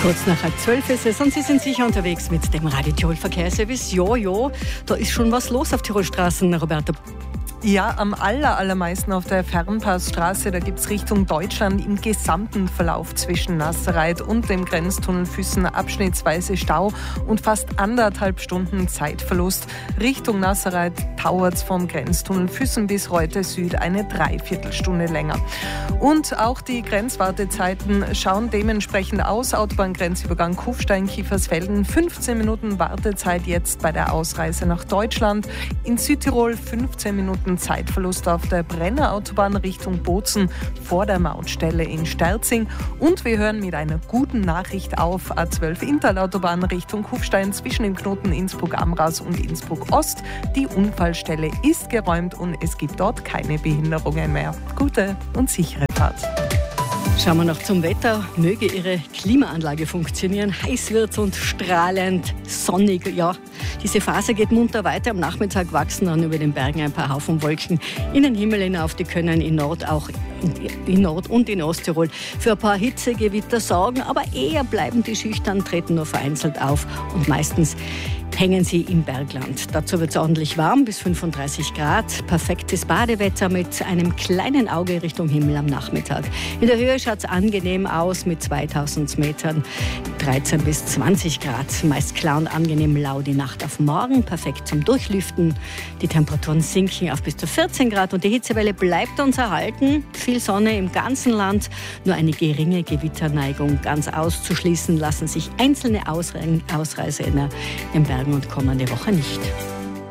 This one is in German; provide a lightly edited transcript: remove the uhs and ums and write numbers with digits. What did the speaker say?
Kurz nach 11:30 ist es und Sie sind sicher unterwegs mit dem Radio Tirol Verkehrsservice. Ja, da ist schon was los auf Tirolstraßen, Roberta. Ja, am allermeisten auf der Fernpassstraße. Da gibt es Richtung Deutschland im gesamten Verlauf zwischen Nassereit und dem Grenztunnel Füssen abschnittsweise Stau und fast 1,5 Stunden Zeitverlust. Richtung Nassereit dauert es vom Grenztunnel Füssen bis Reute Süd eine Dreiviertelstunde länger. Und auch die Grenzwartezeiten schauen dementsprechend aus. Autobahngrenzübergang Kufstein-Kiefersfelden, 15 Minuten Wartezeit jetzt bei der Ausreise nach Deutschland. In Südtirol 15 Minuten Zeitverlust auf der Brennerautobahn Richtung Bozen vor der Mautstelle in Sterzing. Und wir hören mit einer guten Nachricht auf. A12 Interlautobahn Richtung Kufstein zwischen dem Knoten Innsbruck-Amras und Innsbruck-Ost. Die Unfallstelle ist geräumt und es gibt dort keine Behinderungen mehr. Gute und sichere Fahrt. Schauen wir noch zum Wetter. Möge Ihre Klimaanlage funktionieren. Heiß wird's und strahlend, sonnig. Ja, diese Phase geht munter weiter. Am Nachmittag wachsen dann über den Bergen ein paar Haufen Wolken in den Himmel hinauf. Die können in Nord und in Osttirol für ein paar Hitzegewitter sorgen. Aber eher bleiben die schüchtern, treten nur vereinzelt auf und meistens hängen sie im Bergland. Dazu wird es ordentlich warm, bis 35 Grad. Perfektes Badewetter mit einem kleinen Auge Richtung Himmel am Nachmittag. In der Höhe schaut es angenehm aus mit 2000 Metern, 13 bis 20 Grad. Meist klar und angenehm lau die Nacht auf morgen, perfekt zum Durchlüften. Die Temperaturen sinken auf bis zu 14 Grad und die Hitzewelle bleibt uns erhalten. Viel Sonne im ganzen Land, nur eine geringe Gewitterneigung. Ganz auszuschließen lassen sich einzelne Ausreißer in den Bergen und kommende Woche nicht.